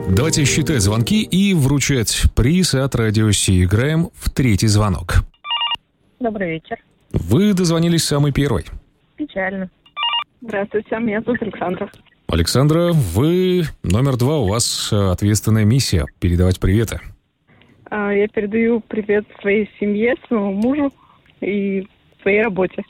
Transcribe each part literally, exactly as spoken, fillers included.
Давайте считать звонки и вручать приз от Радио Си. Играем в третий звонок. Добрый вечер. Вы дозвонились самый первый. Печально. Здравствуйте, меня зовут Александра. Александра, вы номер два, у вас ответственная миссия – передавать приветы. А, я передаю привет своей семье, своему мужу и своей работе.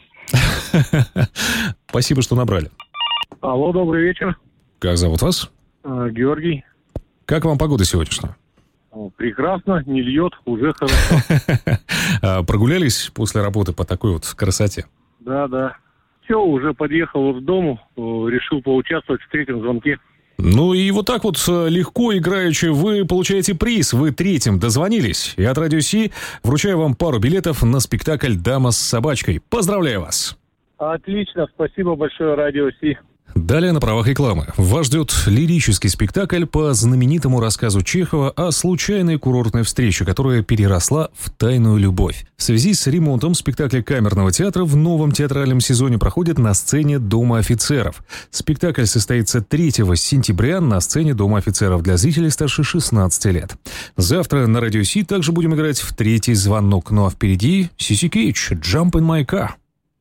Спасибо, что набрали. Алло, добрый вечер. Как зовут вас? А, Георгий. Как вам погода сегодняшняя? Прекрасно, не льет, уже хорошо. Прогулялись после работы по такой вот красоте? Да, да. Все, уже подъехал к дому, решил поучаствовать в третьем звонке. Ну и вот так вот легко, играючи, вы получаете приз. Вы третьим дозвонились. И от Радио Си вручаю вам пару билетов на спектакль «Дама с собачкой». Поздравляю вас! Отлично, спасибо большое, Радио Си. Далее на правах рекламы. Вас ждет лирический спектакль по знаменитому рассказу Чехова о случайной курортной встрече, которая переросла в тайную любовь. В связи с ремонтом спектакль камерного театра в новом театральном сезоне проходит на сцене Дома офицеров. Спектакль состоится третьего сентября на сцене Дома офицеров для зрителей старше шестнадцати лет. Завтра на Радио Си также будем играть в третий звонок. Ну а впереди Сиси Кейдж «Jump in my car».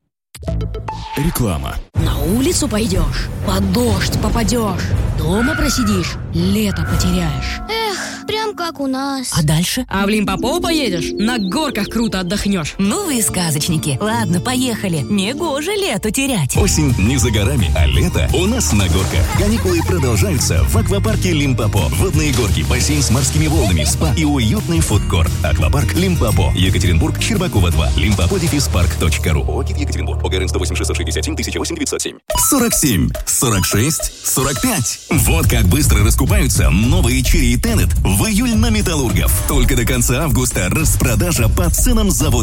Реклама. На улицу пойдешь, под дождь попадешь, дома просидишь, лето потеряешь. Эх, прям как у нас. А дальше? А в Лимпопо поедешь, на горках круто отдохнешь. Ну вы сказочники. Ладно, поехали. Негоже лету терять. Осень не за горами, а лето у нас на горках. Каникулы продолжаются в аквапарке Лимпопо. Водные горки, бассейн с морскими волнами, спа и уютный фудкорт. Аквапарк Лимпопо. Екатеринбург, Щербакова два. Лимпопо дефис парк точка ру. ОГИ Екатеринбург. ОГРН сто восемь шестьсот шестьдесят семь тысяча восемь девятьсот семь. сорок семь, сорок шесть, сорок пять. Вот как быстро раскупаются новые Черри и Теннет в июль на Металлургов. Только до конца августа распродажа по ценам завода.